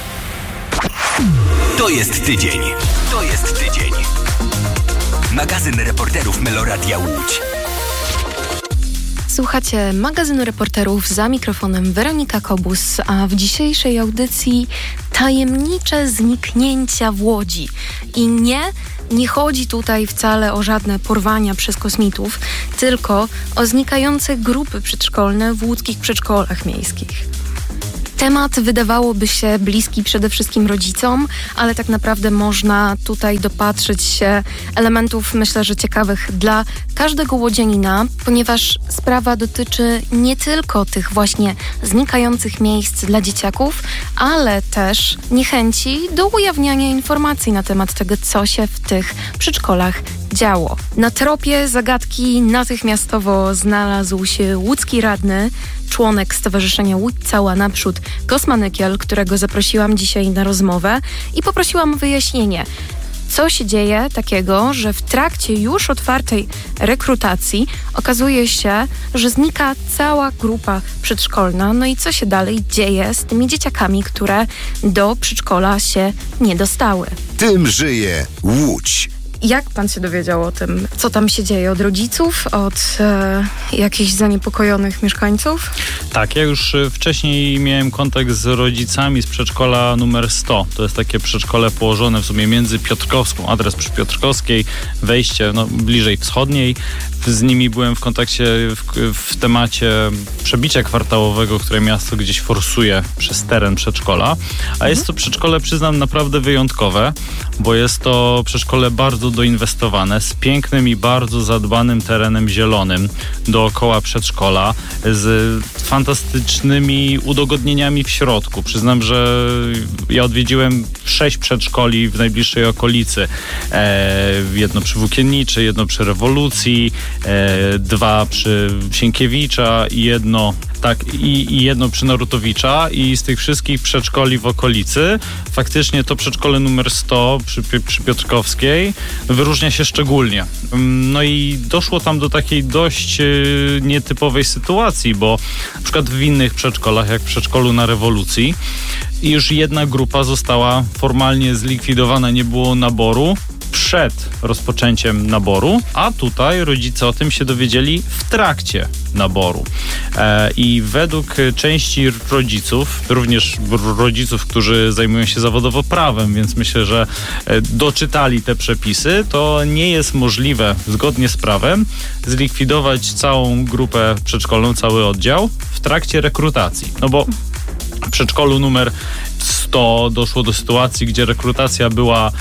To jest tydzień. To jest tydzień. Magazyn reporterów Meloradia Łódź. Słuchacie magazynu reporterów, za mikrofonem Weronika Kobus, a w dzisiejszej audycji tajemnicze zniknięcia w Łodzi. I nie, nie chodzi tutaj wcale o żadne porwania przez kosmitów, tylko o znikające grupy przedszkolne w łódzkich przedszkolach miejskich. Temat wydawałoby się bliski przede wszystkim rodzicom, ale tak naprawdę można tutaj dopatrzyć się elementów, myślę, że ciekawych dla każdego łodzianina, ponieważ sprawa dotyczy nie tylko tych właśnie znikających miejsc dla dzieciaków, ale też niechęci do ujawniania informacji na temat tego, co się w tych przedszkolach działo. Na tropie zagadki natychmiastowo znalazł się łódzki radny, członek Stowarzyszenia Łódź Cała Naprzód, Kosma Nykiel, którego zaprosiłam dzisiaj na rozmowę i poprosiłam o wyjaśnienie, co się dzieje takiego, że w trakcie już otwartej rekrutacji okazuje się, że znika cała grupa przedszkolna. No i co się dalej dzieje z tymi dzieciakami, które do przedszkola się nie dostały? Tym żyje Łódź. Jak pan się dowiedział o tym, co tam się dzieje? Od rodziców? Od e, jakichś zaniepokojonych mieszkańców? Tak, ja już wcześniej miałem kontakt z rodzicami z przedszkola numer sto. To jest takie przedszkole położone w sumie między Piotrkowską, adres przy Piotrkowskiej, wejście no, bliżej wschodniej. Z nimi byłem w kontakcie w, w temacie przebicia kwartałowego, które miasto gdzieś forsuje przez teren przedszkola. A jest to przedszkole, przyznam, naprawdę wyjątkowe, bo jest to przedszkole bardzo doinwestowane, z pięknym i bardzo zadbanym terenem zielonym dookoła przedszkola, z fantastycznymi udogodnieniami w środku. Przyznam, że ja odwiedziłem sześć przedszkoli w najbliższej okolicy. E, jedno przy Włókienniczej, jedno przy Rewolucji, e, dwa przy Sienkiewicza i jedno tak, i, i jedno przy Narutowicza, i z tych wszystkich przedszkoli w okolicy faktycznie to przedszkole numer sto przy, przy Piotrkowskiej wyróżnia się szczególnie. No i doszło tam do takiej dość y, nietypowej sytuacji, bo na przykład w innych przedszkolach, jak w przedszkolu na Rewolucji, już jedna grupa została formalnie zlikwidowana, nie było naboru przed rozpoczęciem naboru, a tutaj rodzice o tym się dowiedzieli w trakcie naboru. E, I według części rodziców, również rodziców, którzy zajmują się zawodowo prawem, więc myślę, że doczytali te przepisy, to nie jest możliwe zgodnie z prawem zlikwidować całą grupę przedszkolną, cały oddział w trakcie rekrutacji. No bo w przedszkolu numer sto doszło do sytuacji, gdzie rekrutacja była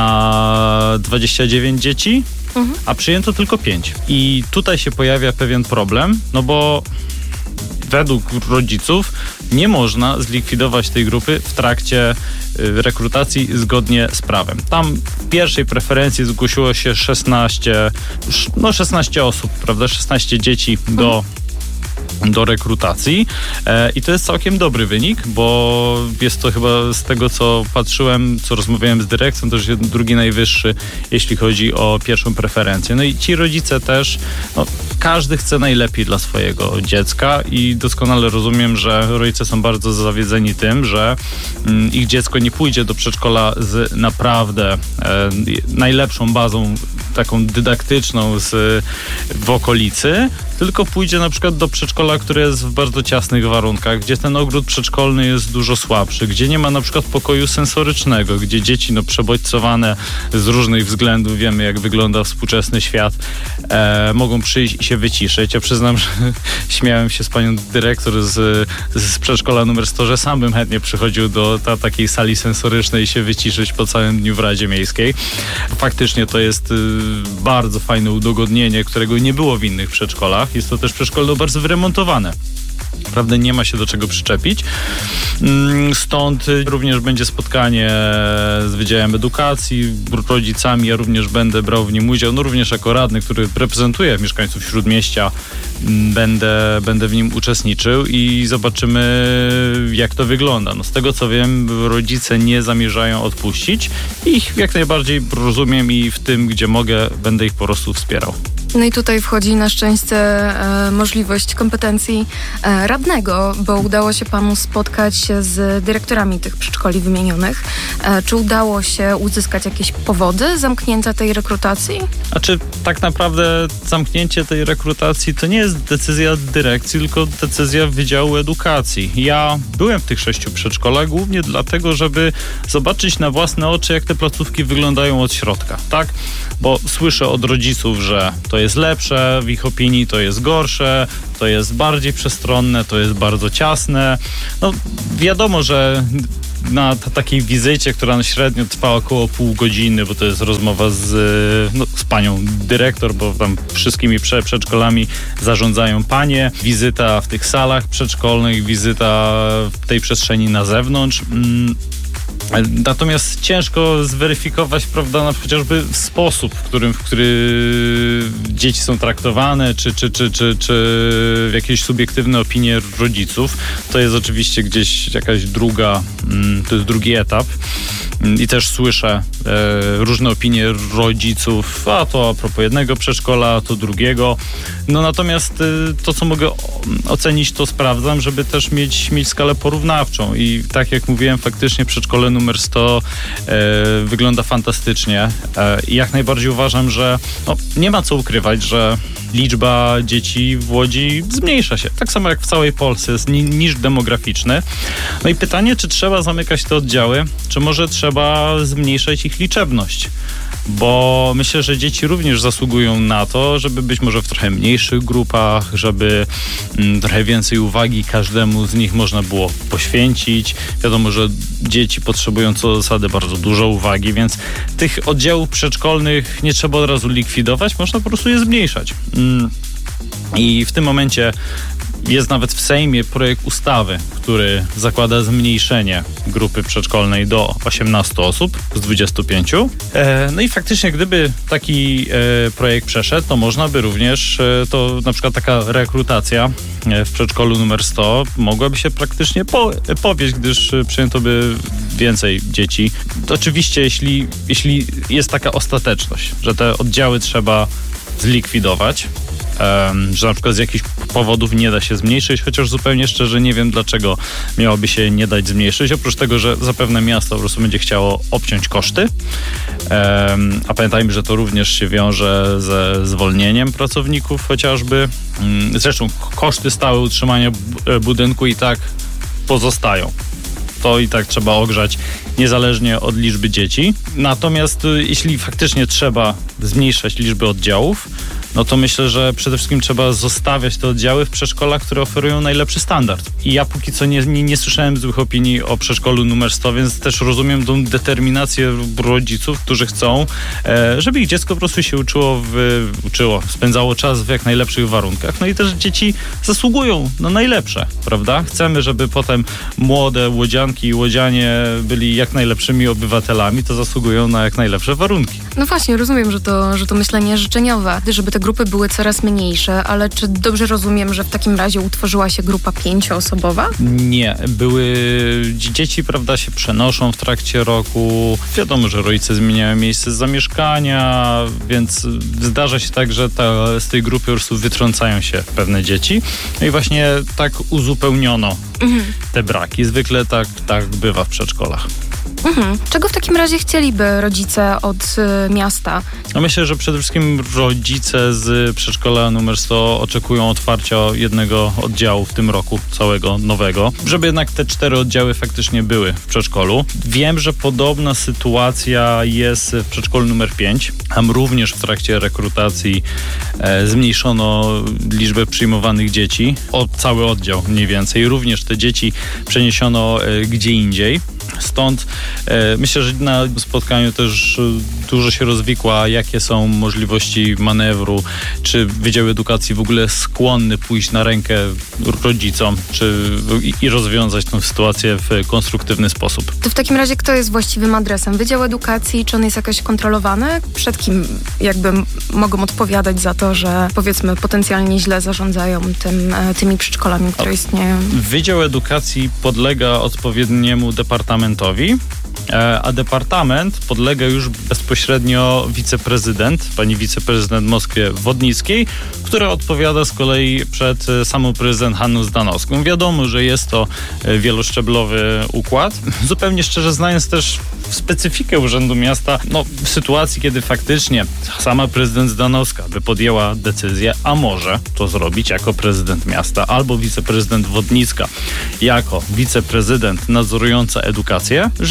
na dwadzieścia dziewięć dzieci, mhm. a przyjęto tylko pięć. I tutaj się pojawia pewien problem, no bo według rodziców nie można zlikwidować tej grupy w trakcie rekrutacji zgodnie z prawem. Tam w pierwszej preferencji zgłosiło się szesnaście, no szesnaście osób, prawda, szesnaście dzieci do mhm. do rekrutacji e, i to jest całkiem dobry wynik, bo jest to chyba z tego, co patrzyłem, co rozmawiałem z dyrekcją, to już jest drugi najwyższy, jeśli chodzi o pierwszą preferencję. No i ci rodzice też, no, każdy chce najlepiej dla swojego dziecka i doskonale rozumiem, że rodzice są bardzo zawiedzeni tym, że mm, ich dziecko nie pójdzie do przedszkola z naprawdę e, najlepszą bazą taką dydaktyczną z, w okolicy, tylko pójdzie na przykład do przedszkola, które jest w bardzo ciasnych warunkach, gdzie ten ogród przedszkolny jest dużo słabszy, gdzie nie ma na przykład pokoju sensorycznego, gdzie dzieci no, przebodźcowane z różnych względów, wiemy jak wygląda współczesny świat, e, mogą przyjść i się wyciszyć. Ja przyznam, że śmiałem się z panią dyrektor z, z przedszkola numer sto, że sam bym chętnie przychodził do ta, takiej sali sensorycznej i się wyciszyć po całym dniu w Radzie Miejskiej. Faktycznie to jest y, bardzo fajne udogodnienie, którego nie było w innych przedszkolach. Jest to też przedszkole bardzo wyremontowane. Naprawdę nie ma się do czego przyczepić. Stąd również będzie spotkanie z Wydziałem Edukacji, rodzicami. Ja również będę brał w nim udział. No również jako radny, który reprezentuje mieszkańców Śródmieścia, będę, będę w nim uczestniczył i zobaczymy, jak to wygląda. No z tego, co wiem, rodzice nie zamierzają odpuścić. Ich jak najbardziej rozumiem i w tym, gdzie mogę, będę ich po prostu wspierał. No i tutaj wchodzi na szczęście e, możliwość kompetencji e, radnego, bo udało się panu spotkać się z dyrektorami tych przedszkoli wymienionych. E, czy udało się uzyskać jakieś powody zamknięcia tej rekrutacji? Znaczy, tak naprawdę zamknięcie tej rekrutacji to nie jest decyzja dyrekcji, tylko decyzja Wydziału Edukacji. Ja byłem w tych sześciu przedszkolach głównie dlatego, żeby zobaczyć na własne oczy, jak te placówki wyglądają od środka, tak? bo słyszę od rodziców, że to jest lepsze, w ich opinii to jest gorsze, to jest bardziej przestronne, to jest bardzo ciasne. No wiadomo, że na t- takiej wizycie, która średnio trwa około pół godziny, bo to jest rozmowa z, no, z panią dyrektor, bo tam wszystkimi prze- przedszkolami zarządzają panie, wizyta w tych salach przedszkolnych, wizyta w tej przestrzeni na zewnątrz. Mm. Natomiast ciężko zweryfikować, prawda, na chociażby sposób, w którym w który dzieci są traktowane, czy, czy, czy, czy, czy jakieś subiektywne opinie rodziców. To jest oczywiście gdzieś jakaś druga, to jest drugi etap. I też słyszę e, różne opinie rodziców, a to a propos jednego przedszkola, a to drugiego. No natomiast e, to, co mogę ocenić, to sprawdzam, żeby też mieć, mieć skalę porównawczą. I tak jak mówiłem, faktycznie przedszkole numer sto e, wygląda fantastycznie. E, I jak najbardziej uważam, że no, nie ma co ukrywać, że liczba dzieci w Łodzi zmniejsza się. Tak samo jak w całej Polsce, jest ni- niż demograficzny. No i pytanie, czy trzeba zamykać te oddziały, czy może trzeba zmniejszać ich liczebność? Bo myślę, że dzieci również zasługują na to, żeby być może w trochę mniejszych grupach, żeby mm, trochę więcej uwagi każdemu z nich można było poświęcić. Wiadomo, że dzieci potrzebują co do zasady bardzo dużo uwagi, więc tych oddziałów przedszkolnych nie trzeba od razu likwidować, można po prostu je zmniejszać. Mm. I w tym momencie jest nawet w Sejmie projekt ustawy, który zakłada zmniejszenie grupy przedszkolnej do osiemnastu osób z dwudziestu pięciu. E, no i faktycznie, gdyby taki e, projekt przeszedł, to można by również, e, to na przykład taka rekrutacja e, w przedszkolu numer sto mogłaby się praktycznie po, powieść, gdyż przyjęto by więcej dzieci. To oczywiście, jeśli, jeśli jest taka ostateczność, że te oddziały trzeba zlikwidować, Um, że na przykład z jakichś powodów nie da się zmniejszyć, chociaż zupełnie szczerze nie wiem, dlaczego miałoby się nie dać zmniejszyć, oprócz tego, że zapewne miasto po prostu będzie chciało obciąć koszty, um, a pamiętajmy, że to również się wiąże ze zwolnieniem pracowników chociażby. Um, zresztą koszty stałe utrzymania b- budynku i tak pozostają. To i tak trzeba ogrzać niezależnie od liczby dzieci. Natomiast jeśli faktycznie trzeba zmniejszać liczbę oddziałów, no to myślę, że przede wszystkim trzeba zostawiać te oddziały w przedszkolach, które oferują najlepszy standard. I ja póki co nie, nie, nie słyszałem złych opinii o przedszkolu numer sto, więc też rozumiem tą determinację rodziców, którzy chcą, e, żeby ich dziecko po prostu się uczyło, w, uczyło, spędzało czas w jak najlepszych warunkach. No i też dzieci zasługują na najlepsze, prawda? Chcemy, żeby potem młode łodzianki i łodzianie byli jak najlepszymi obywatelami, to zasługują na jak najlepsze warunki. No właśnie, rozumiem, że to, że to myślenie życzeniowe, żeby te grupy były coraz mniejsze, ale czy dobrze rozumiem, że w takim razie utworzyła się grupa pięcioosobowa? Nie, były dzieci, prawda, się przenoszą w trakcie roku. Wiadomo, że rodzice zmieniają miejsce zamieszkania, więc zdarza się tak, że ta, z tej grupy po prostu wytrącają się pewne dzieci. No i właśnie tak uzupełniono mhm. te braki. Zwykle tak, tak bywa w przedszkolach. Mhm. Czego w takim razie chcieliby rodzice od y, miasta? No myślę, że przede wszystkim rodzice z przedszkola numer sto oczekują otwarcia jednego oddziału w tym roku, całego nowego, żeby jednak te cztery oddziały faktycznie były w przedszkolu. Wiem, że podobna sytuacja jest w przedszkolu numer pięć. Tam również w trakcie rekrutacji e, zmniejszono liczbę przyjmowanych dzieci o cały oddział mniej więcej. Również te dzieci przeniesiono e, gdzie indziej. Stąd e, myślę, że na spotkaniu też e, dużo się rozwikła, jakie są możliwości manewru, czy Wydział Edukacji w ogóle skłonny pójść na rękę rodzicom, czy i, i rozwiązać tę sytuację w konstruktywny sposób. To w takim razie kto jest właściwym adresem? Wydział Edukacji, czy on jest jakoś kontrolowany? Przed kim jakby mogą odpowiadać za to, że powiedzmy potencjalnie źle zarządzają tym, tymi przedszkolami, które istnieją? Wydział Edukacji podlega odpowiedniemu departamentowi, a departament podlega już bezpośrednio wiceprezydent, pani wiceprezydent Moskwie Wodnickiej, która odpowiada z kolei przed samą prezydent Hanną Zdanowską. Wiadomo, że jest to wieloszczeblowy układ. Zupełnie szczerze, znając też specyfikę Urzędu Miasta, no w sytuacji, kiedy faktycznie sama prezydent Zdanowska by podjęła decyzję, a może to zrobić jako prezydent miasta, albo wiceprezydent Wodnicka jako wiceprezydent nadzorująca edukację, żeby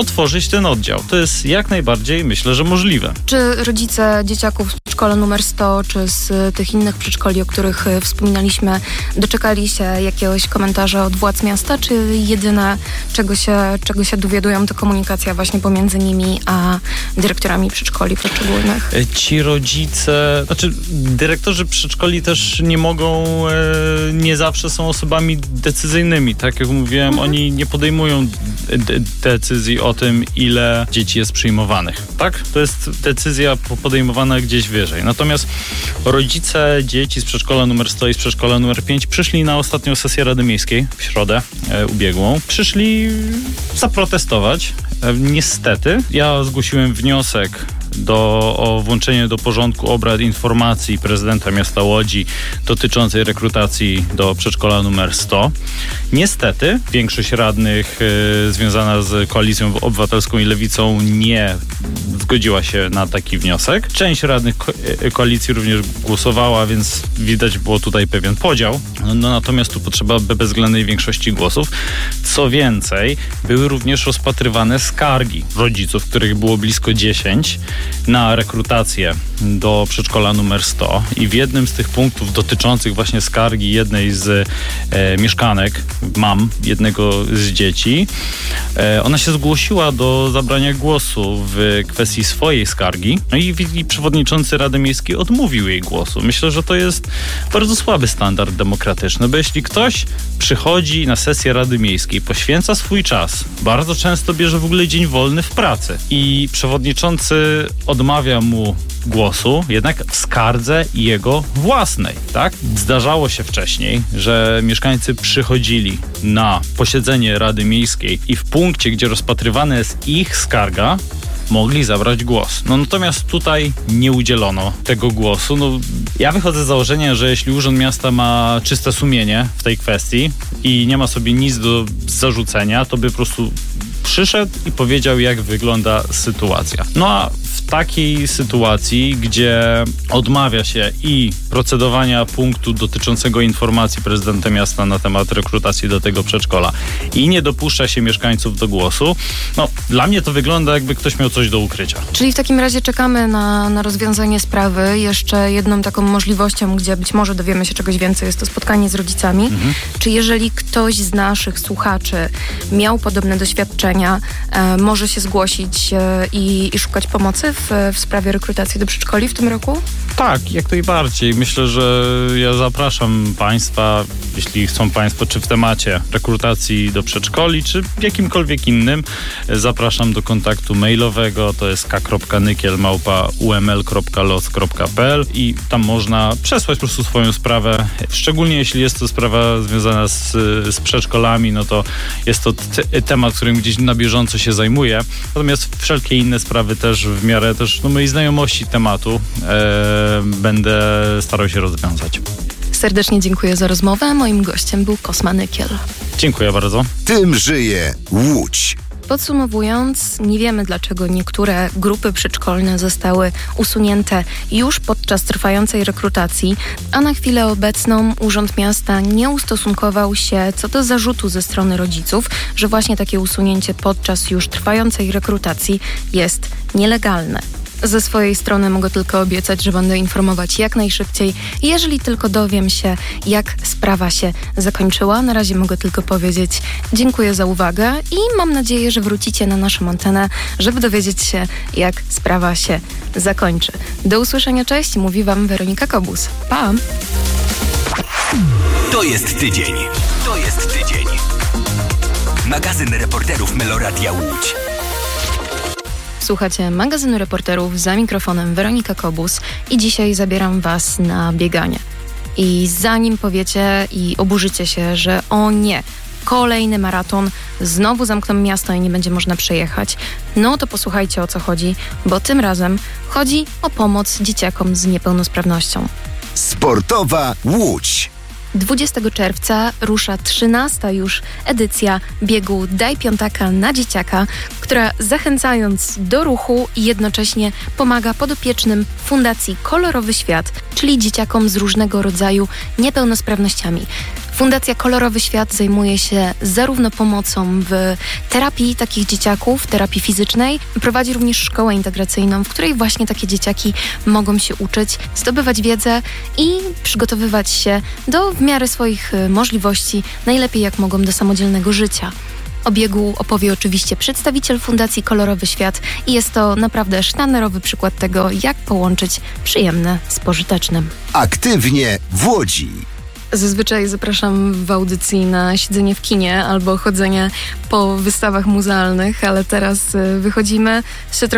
otworzyć ten oddział. To jest jak najbardziej, myślę, że możliwe. Czy rodzice dzieciaków z przedszkola numer sto, czy z tych innych przedszkoli, o których wspominaliśmy, doczekali się jakiegoś komentarza od władz miasta, czy jedyne, czego się, czego się dowiadują, to komunikacja właśnie pomiędzy nimi a dyrektorami przedszkoli poszczególnych? Ci rodzice, znaczy dyrektorzy przedszkoli też nie mogą, e, nie zawsze są osobami decyzyjnymi. Tak jak mówiłem, mhm. oni nie podejmują de- decyzji o tym, ile dzieci jest przyjmowanych. Tak? To jest decyzja podejmowana gdzieś wyżej. Natomiast rodzice dzieci z przedszkola numer sto i z przedszkola numer pięć przyszli na ostatnią sesję Rady Miejskiej w środę e, ubiegłą. Przyszli zaprotestować. E, niestety, ja zgłosiłem wniosek do, o włączenie do porządku obrad informacji prezydenta miasta Łodzi dotyczącej rekrutacji do przedszkola numer sto. Niestety większość radnych y, związana z Koalicją Obywatelską i Lewicą nie zgodziła się na taki wniosek. Część radnych ko- koalicji również głosowała, więc widać było tutaj pewien podział. No, no, natomiast tu potrzeba bezwzględnej większości głosów. Co więcej, były również rozpatrywane skargi rodziców, których było blisko dziesięć, na rekrutację do przedszkola numer sto i w jednym z tych punktów dotyczących właśnie skargi jednej z e, mieszkanek, mam jednego z dzieci, e, ona się zgłosiła do zabrania głosu w kwestii swojej skargi, no i, i przewodniczący Rady Miejskiej odmówił jej głosu. Myślę, że to jest bardzo słaby standard demokratyczny, bo jeśli ktoś przychodzi na sesję Rady Miejskiej, poświęca swój czas, bardzo często bierze w ogóle dzień wolny w pracy i przewodniczący odmawia mu głosu, jednak w skardze jego własnej, tak? Zdarzało się wcześniej, że mieszkańcy przychodzili na posiedzenie Rady Miejskiej i w punkcie, gdzie rozpatrywana jest ich skarga, mogli zabrać głos. No natomiast tutaj nie udzielono tego głosu. No, ja wychodzę z założenia, że jeśli Urząd Miasta ma czyste sumienie w tej kwestii i nie ma sobie nic do zarzucenia, to by po prostu przyszedł i powiedział, jak wygląda sytuacja. No a w takiej sytuacji, gdzie odmawia się i procedowania punktu dotyczącego informacji prezydenta miasta na temat rekrutacji do tego przedszkola i nie dopuszcza się mieszkańców do głosu, no dla mnie to wygląda, jakby ktoś miał coś do ukrycia. Czyli w takim razie czekamy na, na rozwiązanie sprawy. Jeszcze jedną taką możliwością, gdzie być może dowiemy się czegoś więcej, jest to spotkanie z rodzicami. Mhm. Czy jeżeli ktoś z naszych słuchaczy miał podobne doświadczenia, e, może się zgłosić e, i, i szukać pomocy w, w sprawie rekrutacji do przedszkoli w tym roku? Tak, jak najbardziej. Myślę, że ja zapraszam Państwa, jeśli chcą Państwo, czy w temacie rekrutacji do przedszkoli, czy jakimkolwiek innym, zapraszam do kontaktu mailowego, to jest k kropka nykiel małpa u m l kropka los kropka p l i tam można przesłać po prostu swoją sprawę, szczególnie jeśli jest to sprawa związana z, z przedszkolami, no to jest to t- temat, którym gdzieś na bieżąco się zajmuję, natomiast wszelkie inne sprawy też w miarę też no, mojej znajomości tematu e, będę starał się rozwiązać. Serdecznie dziękuję za rozmowę. Moim gościem był Kosma Nykiel. Dziękuję bardzo. Tym żyje Łódź. Podsumowując, nie wiemy, dlaczego niektóre grupy przedszkolne zostały usunięte już podczas trwającej rekrutacji, a na chwilę obecną Urząd Miasta nie ustosunkował się co do zarzutu ze strony rodziców, że właśnie takie usunięcie podczas już trwającej rekrutacji jest nielegalne. Ze swojej strony mogę tylko obiecać, że będę informować jak najszybciej, jeżeli tylko dowiem się, jak sprawa się zakończyła. Na razie mogę tylko powiedzieć dziękuję za uwagę i mam nadzieję, że wrócicie na naszą antenę, żeby dowiedzieć się, jak sprawa się zakończy. Do usłyszenia, cześć, mówi Wam Weronika Kobus. Pa! To jest tydzień. To jest tydzień. Magazyn reporterów Meloradia Łódź. Słuchacie magazynu reporterów, za mikrofonem Weronika Kobus i dzisiaj zabieram Was na bieganie. I zanim powiecie i oburzycie się, że o nie, kolejny maraton, znowu zamkną miasto i nie będzie można przejechać, no to posłuchajcie, o co chodzi, bo tym razem chodzi o pomoc dzieciakom z niepełnosprawnością. Sportowa Łódź. dwudziestego czerwca rusza trzynasta już edycja biegu Daj Piątaka na Dzieciaka, która zachęcając do ruchu i jednocześnie pomaga podopiecznym Fundacji Kolorowy Świat, czyli dzieciakom z różnego rodzaju niepełnosprawnościami. Fundacja Kolorowy Świat zajmuje się zarówno pomocą w terapii takich dzieciaków, terapii fizycznej, prowadzi również szkołę integracyjną, w której właśnie takie dzieciaki mogą się uczyć, zdobywać wiedzę i przygotowywać się do w miarę swoich możliwości, najlepiej jak mogą do samodzielnego życia. O biegu opowie oczywiście przedstawiciel Fundacji Kolorowy Świat i jest to naprawdę sztandarowy przykład tego, jak połączyć przyjemne z pożytecznym. Aktywnie w Łodzi. Zazwyczaj zapraszam w audycji na siedzenie w kinie albo chodzenie po wystawach muzealnych, ale teraz wychodzimy jeszcze trochę